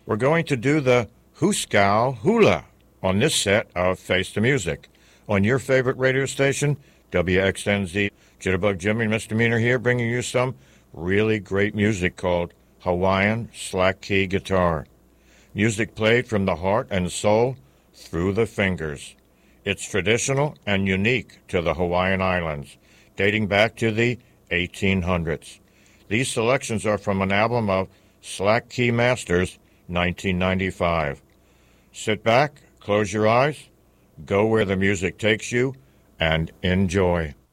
We're going to do the Hooskow Hula on this set of Face the Music. On your favorite radio station, WXNZ. Jitterbug Jimmy and Misdemeanor here, bringing you some really great music called Hawaiian Slack Key Guitar. Music played from the heart and soul through the fingers. It's traditional and unique to the Hawaiian Islands, dating back to the 1800s. These selections are from an album of Slack Key Masters, 1995. Sit back, close your eyes, go where the music takes you, and enjoy.